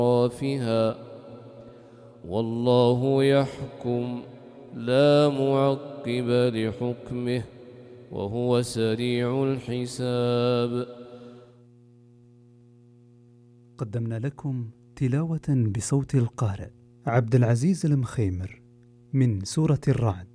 أطرافها والله يحكم لا معقب لحكمه وهو سريع الحساب. قدمنا لكم تلاوة بصوت القارئ عبد العزيز المخيمر من سورة الرعد.